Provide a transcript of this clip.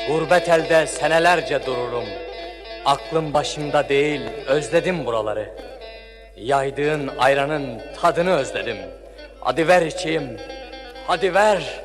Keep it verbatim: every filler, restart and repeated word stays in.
Gurbet elde senelerce dururum. Aklım başımda değil, özledim buraları. Yaydığın ayranın tadını özledim. Hadi ver içeyim, hadi ver.